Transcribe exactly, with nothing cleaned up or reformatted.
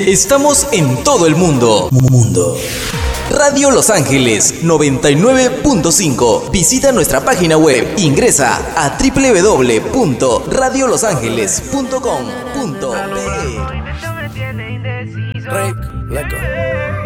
Estamos en todo el mundo. Mundo. Radio Los Ángeles noventa y nueve punto cinco. Visita nuestra página web. Ingresa a doble u doble u doble u punto radio los ángeles punto com punto be. Rick, let's go.